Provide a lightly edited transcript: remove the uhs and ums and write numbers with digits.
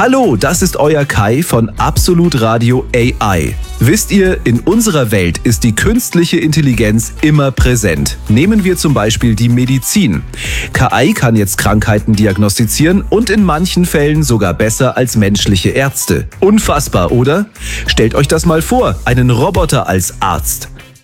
Hallo, das ist euer Kai von Absolut Radio AI. Wisst ihr, in unserer Welt ist die künstliche Intelligenz immer präsent. Nehmen wir zum Beispiel die Medizin. KI kann jetzt Krankheiten diagnostizieren und in manchen Fällen sogar besser als menschliche Ärzte. Unfassbar, oder? Stellt euch das mal vor, einen Roboter als Arzt.